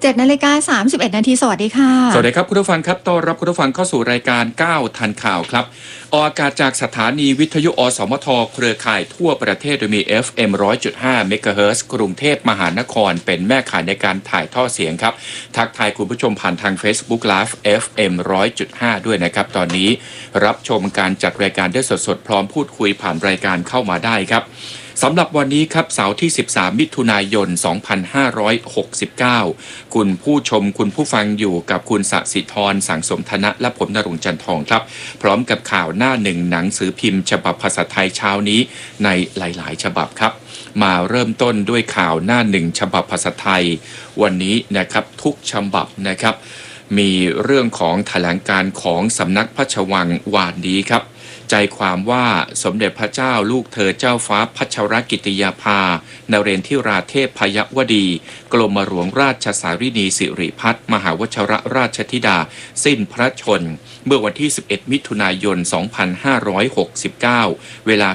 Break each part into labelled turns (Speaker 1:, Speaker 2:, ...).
Speaker 1: 7:31 น.สวัสดีค่ะ
Speaker 2: สวัสดีครับคุณผู้ฟังครับต้อนรับคุณผู้ฟังเข้าสู่รายการ9ทันข่าวครับออกอากาศจากสถานีวิทยุอสมทเครือข่ายทั่วประเทศโดยมี FM 100.5 เมกะเฮิรตซ์กรุงเทพมหานครเป็นแม่ข่ายในการถ่ายทอดเสียงครับทักทายคุณผู้ชมผ่านทาง Facebook Live FM 100.5 ด้วยนะครับตอนนี้รับชมการจัดรายการได้สดๆพร้อมพูดคุยผ่านรายการเข้ามาได้ครับสำหรับวันนี้ครับเสาร์ที่13มิถุนายน2569คุณผู้ชมคุณผู้ฟังอยู่กับคุณสศิธรสังสมธนะและผมณรงค์จันทองครับพร้อมกับข่าวหน้าหนึ่งหนังสือพิมพ์ฉบับภาษาไทยเช้านี้ในหลายๆฉบับครับมาเริ่มต้นด้วยข่าวหน้าหนึ่งฉบับภาษาไทยวันนี้นะครับทุกฉบับนะครับมีเรื่องของแถลงการของสำนักพระราชวังวานนี้ครับใจความว่าสมเด็จพระเจ้าลูกเธอเจ้าฟ้าพัชรกิติยาภานเรนทิราเทพพยวดีกรมหลวงราชสารินีสิริพัฒน์มหาวชิรราชธิดาสิ้นพระชนเมื่อวันที่11มิถุนายน2569เวลา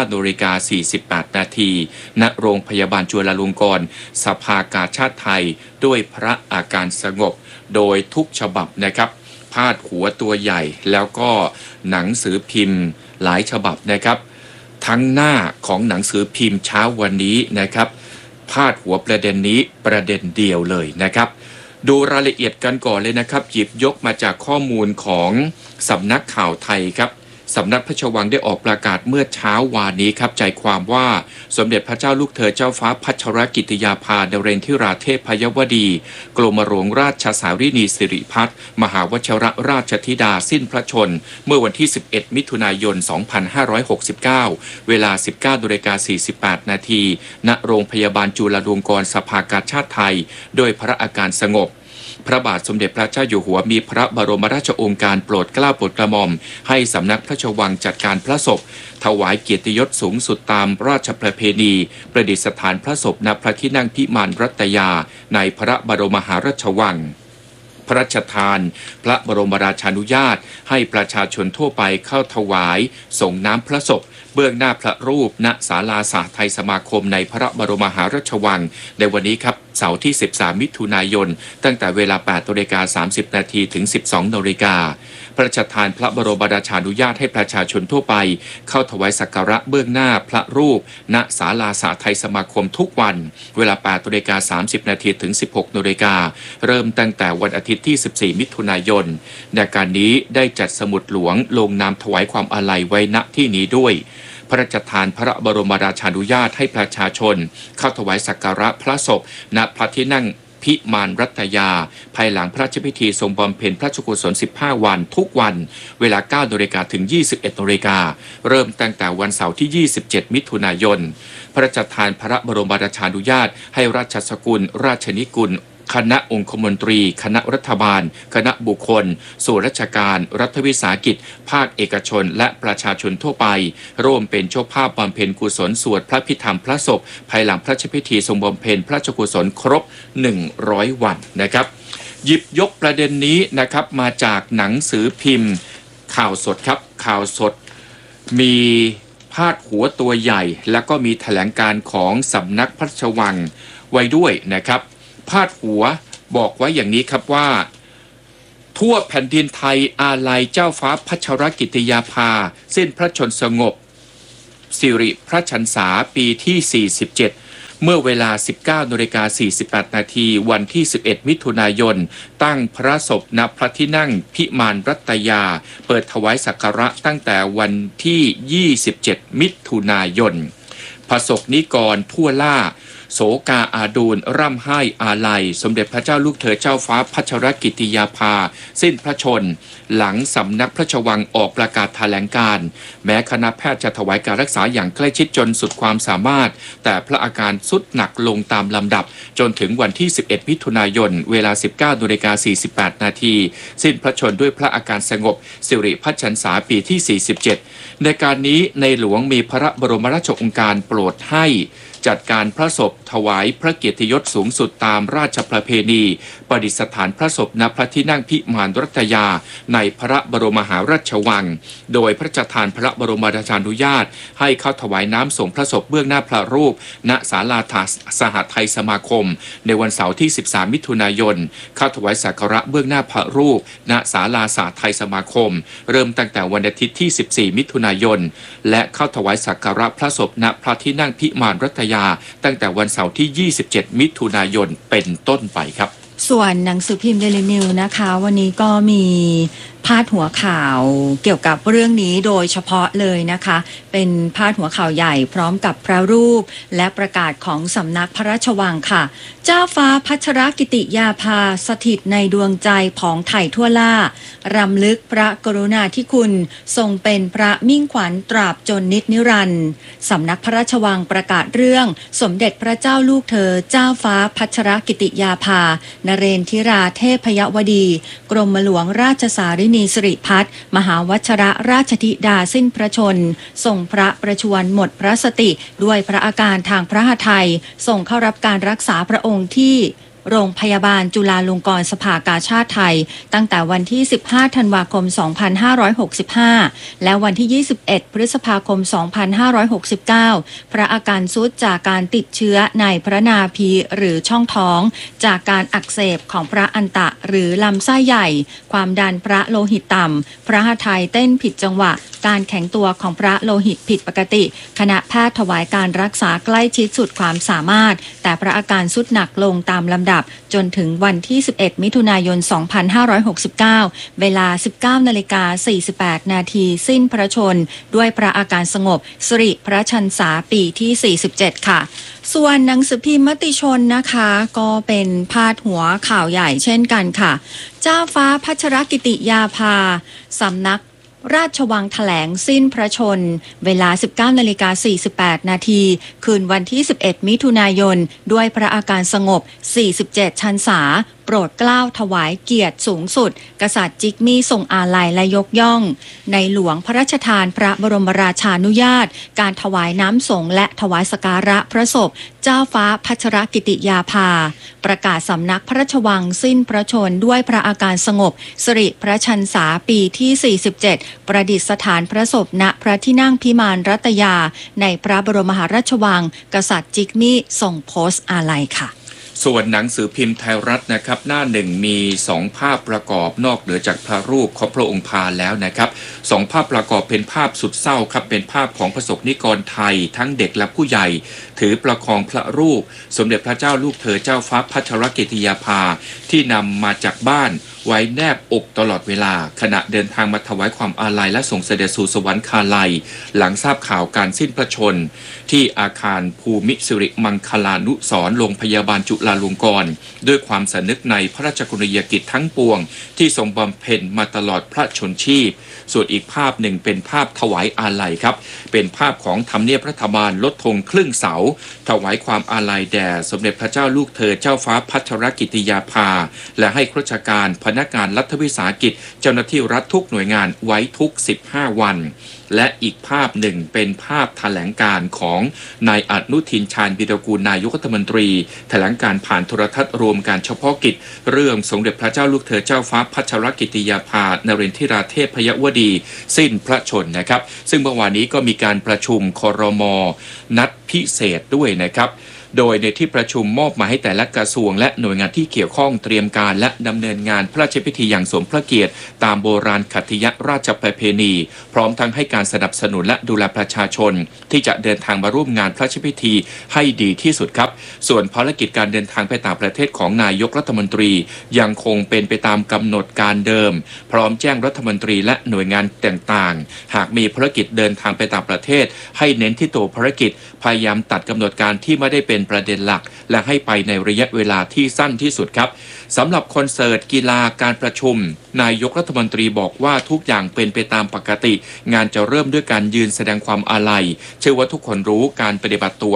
Speaker 2: 19:48 นาทีณโรงพยาบาลจุฬาลงกรณ์สภากาชาดไทยด้วยพระอาการสงบโดยทุกฉบับนะครับพาดหัวตัวใหญ่แล้วก็หนังสือพิมพ์หลายฉบับนะครับทั้งหน้าของหนังสือพิมพ์เช้าวันนี้นะครับพาดหัวประเด็นนี้ประเด็นเดียวเลยนะครับดูรายละเอียดกันก่อนเลยนะครับหยิบยกมาจากข้อมูลของสำนักข่าวไทยครับสำนักพระราชวังได้ออกประกาศเมื่อเช้าวานนี้ครับใจความว่าสมเด็จพระเจ้าลูกเธอเจ้าฟ้าพัชรกิติยาภานเรนทิราเทพพยวดีกรมหลวงราชสารินีสิริพัฒน์มหาวชิรราชธิดาสิ้นพระชนเมื่อวันที่11มิถุนายน2569เวลา 19:48 นาทีณโรงพยาบาลจุฬาลงกรณ์สภากาชาดไทยโดยพระอาการสงบพระบาทสมเด็จพระเจ้าอยู่หัวมีพระบรมราชโองการโปรดเกล้าโปรดกระหม่อมให้สำนักพระราชวังจัดการพระศพถวายเกียรติยศสูงสุดตามราชประเพณีประดิษฐานพระศพณพระที่นั่งพิมานรัตยาในพระบรมมหาราชวังพระราชทานพระบรมราชานุญาตให้ประชาชนทั่วไปเข้าถวายส่งน้ำพระศพเบื้องหน้าพระรูปณศาลาสหไทยสมาคมในพระบรมมหาราชวังในวันนี้ครับเสาร์ที่13มิถุนายนตั้งแต่เวลา 8:30 นาทีถึง 12:00 น.พระราชทานพระบรมราชานุญาตให้ประชาชนทั่วไปเข้าถวายสักการะเบื้องหน้าพระรูปณศาลาสหไทยสมาคมทุกวันเวลา 8:30 นาทีถึง 16:00 น.เริ่มตั้งแต่วันอาทิตย์ที่ 14 มิถุนายนในการนี้ได้จัดสมุดหลวงลงนามถวายความอาลัยไว้ณที่นี้ด้วยพระราชทานพระบรมราชานุญาตให้ประชาชนเข้าถวายสักการะพระศพณพระที่นั่งพิมานรัตยาภายหลังพระราชพิธีทรงบำเพ็ญพระราชกุศล15 วันทุกวันเวลา 9:00 น.ถึง 21:00 น.เริ่มตั้งแต่วันเสาร์ที่ 27 มิถุนายนพระราชทานพระบรมราชานุญาตให้ราชสกุลราชนิกุลคณะองคมนตรีคณะรัฐบาลคณะบุคคลส่วนราชการรัฐวิสาหกิจภาคเอกชนและประชาชนทั่วไปร่วมเป็นเจ้าภาพบำเพ็ญกุศลสวดพระพิธรรมพระศพภายหลังพระราชพิธีทรงบำเพ็ญพระราชกุศลครบ100 วันนะครับหยิบยกประเด็นนี้นะครับมาจากหนังสือพิมพ์ข่าวสดครับข่าวสดมีพาดหัวตัวใหญ่แล้วก็มีแถลงการของสำนักพระราชวังไว้ด้วยนะครับพาดหัวบอกไว้อย่างนี้ครับว่าทั่วแผ่นดินไทยอาลัยเจ้าฟ้าพัชรกิติยาภาสิ้นพระชนสงบสิริพระชรรษาปีที่47เมื่อเวลา 19:48 นาทีวันที่11มิถุนายนตั้งพระศพณพระที่นั่งพิมานรัตยาเปิดถวายสักการะตั้งแต่วันที่27มิถุนายนประสบนิกรทั่วล่าโศกาอาดูลร่ำไห้อาลัยสมเด็จพระเจ้าลูกเธอเจ้าฟ้าพัชรกิติยาภาสิ้นพระชนหลังสำนักพระราชวังออกประกาศแถลงการแม้คณะแพทย์จะถวายการรักษาอย่างใกล้ชิดจนสุดความสามารถแต่พระอาการทรุดหนักลงตามลำดับจนถึงวันที่11มิถุนายนเวลา 19:48 นาทีสิ้นพระชนด้วยพระอาการสงบสิริพระชรรษาปีที่47ในการนี้ในหลวงมีพระบรมราชโองการโปรดให้จัดการพระศพถวายพระเกียรติยศสูงสุดตามราชประเพณีประดิษฐานพระศพณพระที่นั่งพิมานรัตยาในพระบรมมหาราชวังโดยพระราชทานพระบรมราชานุญาตให้เข้าถวายน้ำส่งพระศพเบื้องหน้าพระรูปณศาลาสหไทยสมาคมในวันเสาร์ที่13มิถุนายนเข้าถวายสักการะเบื้องหน้าพระรูปณศาลาสหไทยสมาคมเริ่มตั้งแต่วันอาทิตย์ที่14มิถุนายนและเข้าถวายสักการะพระศพณพระที่นั่งพิมานรัตยาตั้งแต่วันเสาร์ที่27มิถุนายนเป็นต้นไปครับ
Speaker 1: ส่วนหนังสือพิมพ์ Daily News นะคะวันนี้ก็มีพาดหัวข่าวเกี่ยวกับเรื่องนี้โดยเฉพาะเลยนะคะเป็นพาดหัวข่าวใหญ่พร้อมกับพระรูปและประกาศของสำนักพระราชวังค่ะเจ้าฟ้าพัชรกิติยาภาสถิตในดวงใจของไทยทั่วล่ารำลึกพระกรุณาธิคุณทรงเป็นพระมิ่งขวัญตราบจนนิรันดร์สำนักพระราชวังประกาศเรื่องสมเด็จพระเจ้าลูกเธอเจ้าฟ้าพัชรกิติยาภานเรนทิราเทพยวดีกรมหลวงราชสารินีสิริพัฒน์มหาวัชรราชธิดาสิ้นพระชนทรงพระประชวรหมดพระสติด้วยพระอาการทางพระหทัยทรงเข้ารับการรักษาพระองค์ที่โรงพยาบาลจุฬาลงกรณ์สภากาชาดไทยตั้งแต่วันที่15ธันวาคม2565และวันที่21พฤษภาคม2569พระอาการทรุดจากการติดเชื้อในพระนาภีหรือช่องท้องจากการอักเสบของพระอันตะหรือลำไส้ใหญ่ความดันพระโลหิตต่ำพระหทัยเต้นผิดจังหวะการแข็งตัวของพระโลหิตผิดปกติคณะแพทย์ถวายการรักษาใกล้ชิดสุดความสามารถแต่พระอาการทรุดหนักลงตามลำดับจนถึงวันที่11มิถุนายน2569เวลา 19:48 นาทีสิ้นพระชนด้วยพระอาการสงบสิริพระชันษาปีที่47ค่ะส่วนหนังสือพิมพ์มติชนนะคะก็เป็นพาดหัวข่าวใหญ่เช่นกันค่ะเจ้าฟ้าพัชรกิติยาภาสำนักราชวังแถลงสิ้นพระชนเวลา 19:48 นาทีคืนวันที่11มิถุนายนด้วยพระอาการสงบ47 พรรษาโปรดเกล้าถวายเกียรติสูงสุดกษัตริย์จิกมี่ทรงอาลัยและยกย่องในหลวงพระราชทานพระบรมราชานุญาตการถวายน้ำสงฆ์และถวายสักการะพระศพเจ้าฟ้าพัชรกิติยาภาประกาศสำนักพระราชวังสิ้นพระชนด้วยพระอาการสงบสิริพระชันษาปีที่47ประดิษฐานพระศพณพระที่นั่งพิมานรัตยาในพระบรมมหาราชวังกษัตริย์จิกมี่ทรงโพสต์อาลัยค่ะ
Speaker 2: ส่วนหนังสือพิมพ์ไทยรัฐนะครับหน้าหนึ่งมี2ภาพประกอบนอกเหนือจากพระรูปของพระองค์พาแล้วนะครับ2ภาพประกอบเป็นภาพสุดเศร้าครับเป็นภาพของประสบนิกรไทยทั้งเด็กและผู้ใหญ่ถือประคองพระรูปสมเด็จพระเจ้าลูกเธอเจ้าฟ้าพัชรกิติยาภาที่นำมาจากบ้านไว้แนบอกตลอดเวลาขณะเดินทางมาถวายความอาลัยและส่งเสด็จสู่สวรรคาลัยหลังทราบข่าวการสิ้นพระชนที่อาคารภูมิสิริมังคลานุสรณ์โรงพยาบาลจุฬาลงกรณ์ด้วยความสำนึกในพระราชกรณียกิจทั้งปวงที่ทรงบำเพ็ญมาตลอดพระชนชีพส่วนอีกภาพหนึ่งเป็นภาพถวายอาลัยครับเป็นภาพของทำเนียบรัฐบาลลดธงครึ่งเสาถวายความอาลัยแด่สมเด็จพระเจ้าลูกเธอเจ้าฟ้าพัชรกิติยาภาและให้ข้าราชการพนักงานรัฐวิสาหกิจเจ้าหน้าที่รัฐทุกหน่วยงานไว้ทุก15วันและอีกภาพหนึ่งเป็นภาพแถลงการของนายอนุทินชาญวิรากูลนายกรัฐมนตรีแถลงการผ่านโทรทัศน์รวมการเฉพาะกิจเรื่องสมเด็จพระเจ้าลูกเธอเจ้าฟ้าพัชรกิติยาภานเรนทิราเทพยวดีสิ้นพระชนนะครับซึ่งเมื่อวานนี้ก็มีการประชุมครม.นัดพิเศษด้วยนะครับโดยในที่ประชุมมอบหมายให้แต่ละกระทรวงและหน่วยงานที่เกี่ยวข้องเตรียมการและดำเนินงานพระราชพิธีอย่างสมพระเกียรติตามโบราณคติยราชประเพณีพร้อมทั้งให้การสนับสนุนและดูแลประชาชนที่จะเดินทางมาร่วมงานพระราชพิธีให้ดีที่สุดครับส่วนภารกิจการเดินทางไปต่างประเทศของนายกรัฐมนตรียังคงเป็นไปตามกำหนดการเดิมพร้อมแจ้งรัฐมนตรีและหน่วยงานต่างๆหากมีภารกิจเดินทางไปต่างประเทศให้เน้นที่ตัวภารกิจพยายามตัดกำหนดการที่ไม่ได้เป็นประเด็นหลักและให้ไปในระยะเวลาที่สั้นที่สุดครับสำหรับคอนเสิร์ตกีฬาการประชุมนายกรัฐมนตรีบอกว่าทุกอย่างเป็นไปตามปกติงานจะเริ่มด้วยการยืนแสดงความอาลัยเชื่อว่าทุกคนรู้การปฏิบัติตัว